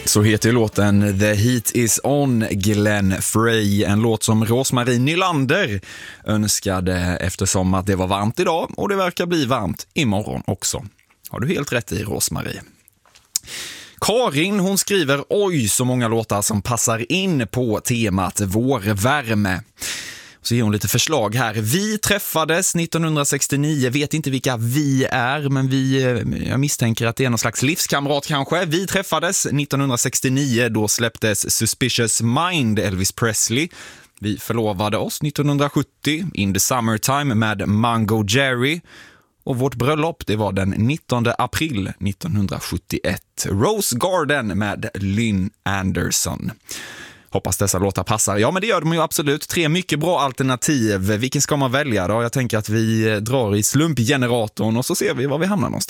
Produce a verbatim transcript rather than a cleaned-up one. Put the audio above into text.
Så heter ju låten The Heat Is On, Glenn Frey. En låt som Rose-Marie Nylander önskade eftersom att det var varmt idag och det verkar bli varmt imorgon också. Har du helt rätt i, Rose-Marie. Karin, hon skriver oj så många låtar som passar in på temat vårvärme. Så ger hon lite förslag här. Vi träffades nittonhundrasextionio, vet inte vilka vi är, men vi, jag misstänker att det är någon slags livskamrat kanske. Vi träffades nittonhundrasextionio, då släpptes Suspicious Mind, Elvis Presley. Vi förlovade oss nittonhundrasjuttio, In the Summertime med Mango Jerry. Och vårt bröllop, det var den nittonde april nittonhundrasjuttioett. Rose Garden med Lynn Anderson. Hoppas dessa låtar passar. Ja, men det gör de ju absolut. Tre mycket bra alternativ. Vilken ska man välja då? Jag tänker att vi drar i slumpgeneratorn och så ser vi var vi hamnar någonstans.